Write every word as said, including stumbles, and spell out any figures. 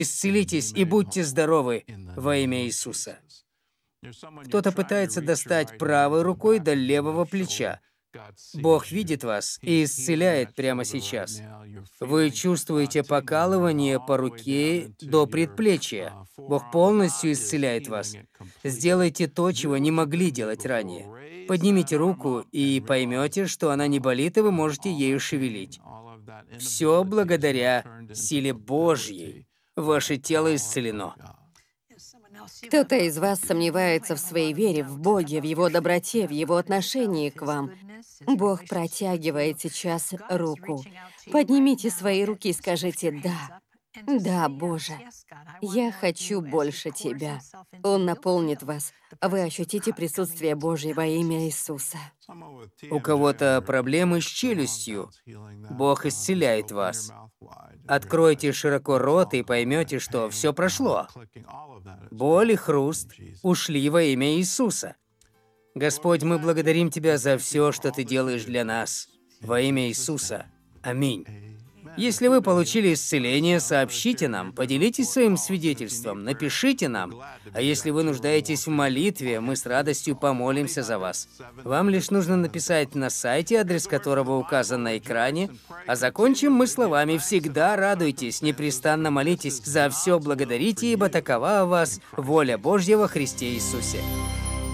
Исцелитесь и будьте здоровы во имя Иисуса. Кто-то пытается достать правой рукой до левого плеча. Бог видит вас и исцеляет прямо сейчас. Вы чувствуете покалывание по руке до предплечья. Бог полностью исцеляет вас. Сделайте то, чего не могли делать ранее. Поднимите руку и поймете, что она не болит, и вы можете ею шевелить. Все благодаря силе Божьей. Ваше тело исцелено. Кто-то из вас сомневается в своей вере в Боге, в Его доброте, в Его отношении к вам. Бог протягивает сейчас руку. Поднимите свои руки и скажите «Да». «Да, Боже, я хочу больше Тебя». Он наполнит вас. Вы ощутите присутствие Божье во имя Иисуса. У кого-то проблемы с челюстью. Бог исцеляет вас. Откройте широко рот и поймете, что все прошло. Боль и хруст ушли во имя Иисуса. Господь, мы благодарим Тебя за все, что Ты делаешь для нас. Во имя Иисуса. Аминь. Если вы получили исцеление, сообщите нам, поделитесь своим свидетельством, напишите нам. А если вы нуждаетесь в молитве, мы с радостью помолимся за вас. Вам лишь нужно написать на сайте, адрес которого указан на экране. А закончим мы словами: «Всегда радуйтесь, непрестанно молитесь, за все благодарите, ибо такова у вас воля Божья во Христе Иисусе».